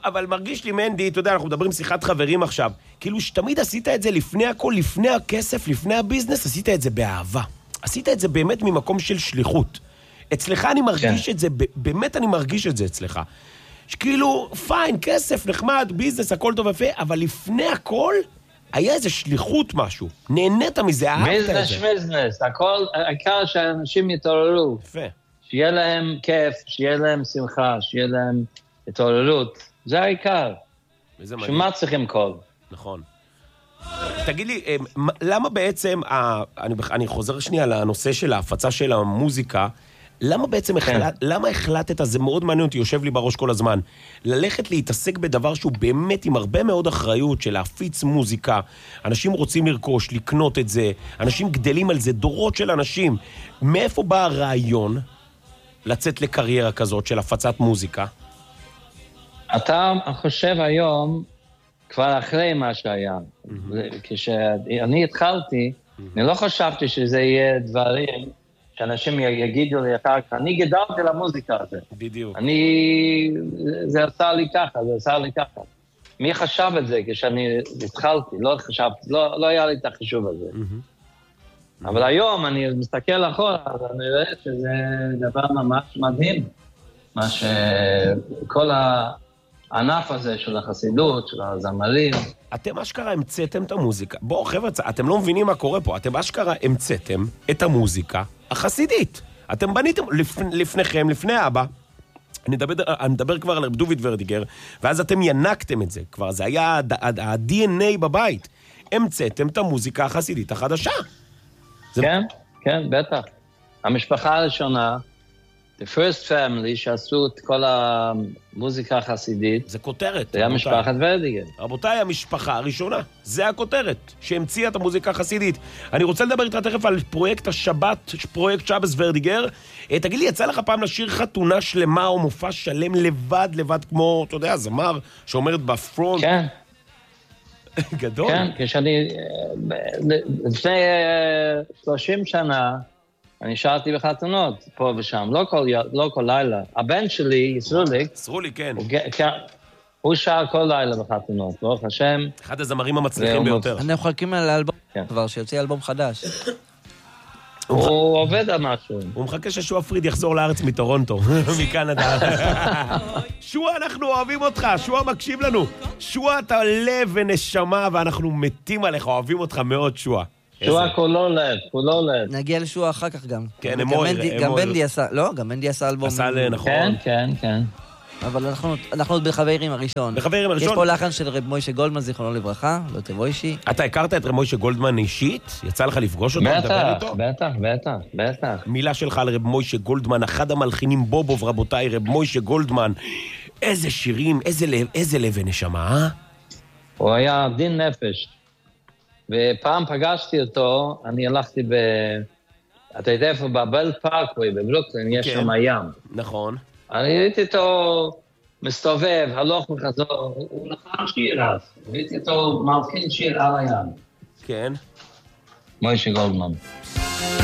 אבל מרגיש לי, מנדי, אתה יודע, אנחנו מדברים שיחת חברים עכשיו, כאילו שתמיד עשית את זה לפני הכל, לפני הכסף, לפני הביזנס, עשית את זה באהבה. עשית את זה באמת ממקום של שליחות. אצלך אני מרגיש את זה, באמת אני מרגיש את זה אצלך. שכאילו, פיין, כסף, נחמד, ביזנס, הכל טוב יפה, אבל לפני הכל, היה איזה שליחות משהו. נהנית מזה, אהבת את זה. ביזנס, הכל, העיקר שאנשים יתעוררו. יפה. שיהיה להם כיף, שיהיה להם שמחה, שיהיה להם התעוררות. זה העיקר. שמה צריכים קול? נכון. תגיד לי, למה בעצם, אני חוזר שנייה לנושא של ההפצה של המוזיקה, למה בעצם למה החלטת, זה מאוד מעניין אותי, יושב לי בראש כל הזמן, ללכת להתעסק בדבר שהוא באמת עם הרבה מאוד אחריות של להפיץ מוזיקה, אנשים רוצים לרכוש, לקנות את זה, אנשים גדלים על זה, דורות של אנשים. מאיפה בא הרעיון לצאת לקריירה כזאת של הפצת מוזיקה? אתה חושב היום, כבר אחרי מה שהיה, כשאני התחלתי, אני לא חשבתי שזה יהיה דברים שאנשים יגידו לי אחר כך, אני גדלתי למוזיקה הזאת. בדיוק. זה עשה לי ככה, זה עשה לי ככה. מי חשב את זה כשאני התחלתי? לא חשבתי, לא היה לי את החישוב הזה. אבל היום אני מסתכל אחורה, אז אני רואה שזה דבר ממש מדהים. מה שכל הענף הזה של החסידות, של הזמרים. אתם אשכרה המצאתם את המוזיקה. בואו חבר'ה, אתם לא מבינים מה קורה פה. אתם אשכרה המצאתם את המוזיקה החסידית. אתם בניתם לפניכם, לפני אבא. אני מדבר כבר על רב דוד ורדיגר, ואז אתם ינקתם את זה. כבר זה היה ה-DNA בבית. המצאתם את המוזיקה החסידית החדשה. כן, כן, בטח. המשפחה הראשונה, the first family שעשו את כל המוזיקה החסידית. זה כותרת. זה היה משפחת ורדיגר. רבותיי, המשפחה הראשונה. זה הכותרת שהמציאה את המוזיקה החסידית. אני רוצה לדבר איתך תכף על פרויקט השבת, פרויקט שבס ורדיגר. תגיד לי, יצא לך פעם לשיר חתונה שלמה או מופע שלם לבד, כמו, אתה יודע, זמר שאומרת בפרונט? כן. גדול. כן, כשאני, לפני 30 שנה, אני שרתי בחתונות, פה ושם, לא כל לילה. הבן שלי, סרוליק, כן. הוא שר כל לילה בחתונות, ברוך השם. אחד הזמרים המצליחים ביותר. אנחנו מחכים על האלבום כבר, שיוצא אלבום חדש. הוא עובד על משהו. הוא מחכה ששוע פריד יחזור לארץ מטורונטו, מקנדה. שוע, אנחנו אוהבים אותך, שוע מקשיב לנו. שוע, אתה לב ונשמה, ואנחנו מתים עליך, אוהבים אותך מאוד, שוע. שוע כולו לב. נגיע לשוע אחר כך גם. כן, גם בנדי עשה, לא, גם בנדי עשה אלבום. עשה נכון. כן. אבל אנחנו עוד בחברים הראשון. בחברים הראשון? יש פה לחן של רב מוישה גולדמן, זיכרונו לברכה, לא תבוישי. אתה הכרת את רב מוישה גולדמן אישית? יצא לך לפגוש אותו? בטח. מילה שלך על רב מוישה גולדמן, אחד המלחינים בובוב, רבותיי, רב מוישה גולדמן. איזה שירים, איזה לב ונשמה, אה? הוא היה דין נפש. ופעם פגשתי אותו, אני הלכתי אתה יודע איפה, בבל פארקווי, בברוקלין, יש שם ים. נכון. אני ראיתי אותו מסתובב, הלוך וחזור, הוא לחם שיר אז. ראיתי אותו מלחין שיר על הים. כן. מוישה גולדמן.